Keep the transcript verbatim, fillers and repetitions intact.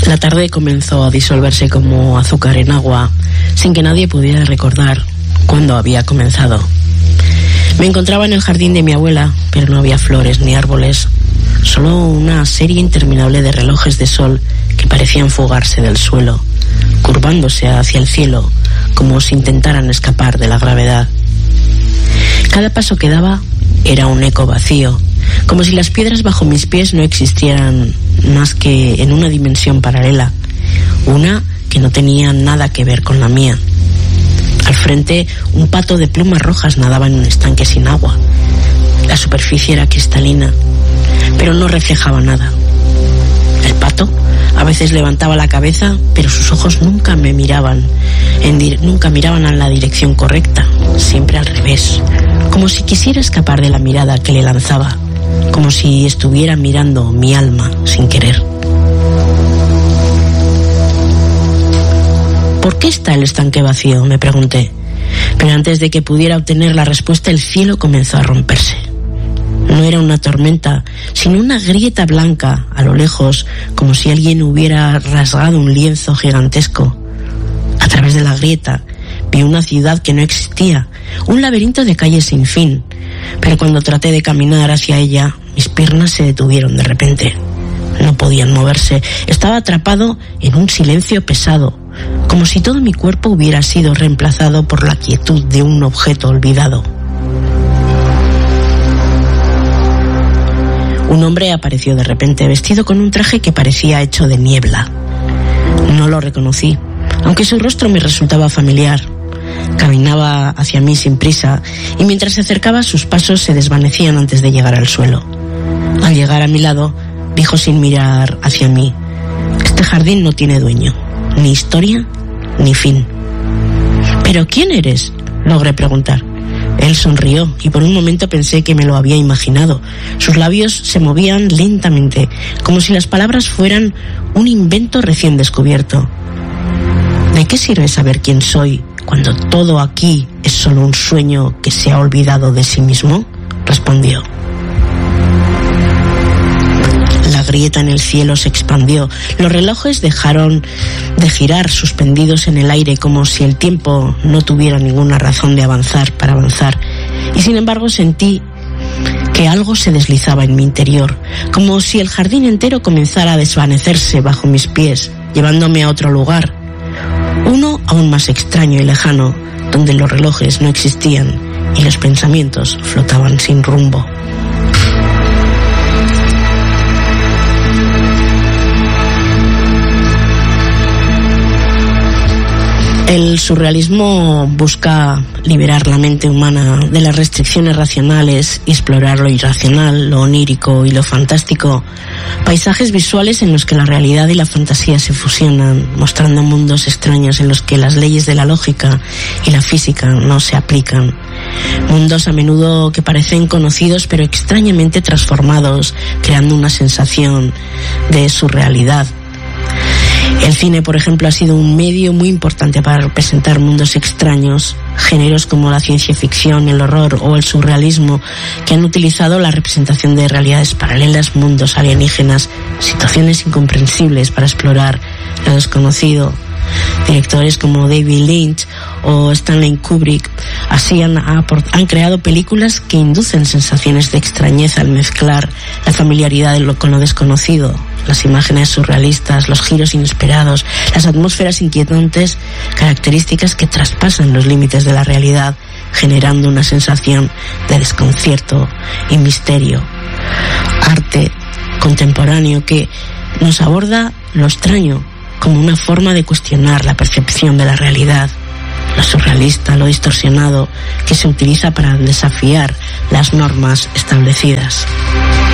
La tarde comenzó a disolverse como azúcar en agua, sin que nadie pudiera recordar cuándo había comenzado. Me encontraba en el jardín de mi abuela, pero no había flores ni árboles, solo una serie interminable de relojes de sol que parecían fugarse del suelo, curvándose hacia el cielo, como si intentaran escapar de la gravedad. Cada paso que daba era un eco vacío, como si las piedras bajo mis pies no existieran más que en una dimensión paralela, una que no tenía nada que ver con la mía. Al frente, un pato de plumas rojas nadaba en un estanque sin agua. La superficie era cristalina, pero no reflejaba nada. El pato a veces levantaba la cabeza, pero sus ojos nunca me miraban, en di- nunca miraban en la dirección correcta, siempre al revés, como si quisiera escapar de la mirada que le lanzaba, como si estuviera mirando mi alma sin querer. ¿Por qué está el estanque vacío?, me pregunté, pero antes de que pudiera obtener la respuesta, el cielo comenzó a romperse. No era una tormenta, sino una grieta blanca a lo lejos, como si alguien hubiera rasgado un lienzo gigantesco. A través de la grieta vi una ciudad que no existía, un laberinto de calles sin fin, pero cuando traté de caminar hacia ella, mis piernas se detuvieron de repente. No podían moverse, estaba atrapado en un silencio pesado, como si todo mi cuerpo hubiera sido reemplazado por la quietud de un objeto olvidado. Un hombre apareció de repente, vestido con un traje que parecía hecho de niebla. No lo reconocí, aunque su rostro me resultaba familiar. Caminaba hacia mí sin prisa, y mientras se acercaba sus pasos se desvanecían antes de llegar al suelo. Al llegar a mi lado, dijo sin mirar hacia mí: «Este jardín no tiene dueño, ni historia, ni fin». «¿Pero quién eres?», logré preguntar. Él sonrió y por un momento pensé que me lo había imaginado. Sus labios se movían lentamente, como si las palabras fueran un invento recién descubierto. «¿De qué sirve saber quién soy cuando todo aquí es solo un sueño que se ha olvidado de sí mismo?», respondió. La grieta en el cielo se expandió. Los relojes dejaron de girar, suspendidos en el aire, como si el tiempo no tuviera ninguna razón de avanzar para avanzar. Y sin embargo sentí que algo se deslizaba en mi interior, como si el jardín entero comenzara a desvanecerse bajo mis pies, llevándome a otro lugar, uno aún más extraño y lejano, donde los relojes no existían y los pensamientos flotaban sin rumbo. El surrealismo busca liberar la mente humana de las restricciones racionales y explorar lo irracional, lo onírico y lo fantástico. Paisajes visuales en los que la realidad y la fantasía se fusionan, mostrando mundos extraños en los que las leyes de la lógica y la física no se aplican. Mundos a menudo que parecen conocidos pero extrañamente transformados, creando una sensación de surrealidad. El cine, por ejemplo, ha sido un medio muy importante para representar mundos extraños, géneros como la ciencia ficción, el horror o el surrealismo, que han utilizado la representación de realidades paralelas, mundos alienígenas, situaciones incomprensibles para explorar lo desconocido. Directores como David Lynch o Stanley Kubrick así han, han creado películas que inducen sensaciones de extrañeza al mezclar la familiaridad de lo, con lo desconocido, las imágenes surrealistas, los giros inesperados, las atmósferas inquietantes, características que traspasan los límites de la realidad, generando una sensación de desconcierto y misterio. Arte contemporáneo que nos aborda lo extraño como una forma de cuestionar la percepción de la realidad, lo surrealista, lo distorsionado, que se utiliza para desafiar las normas establecidas.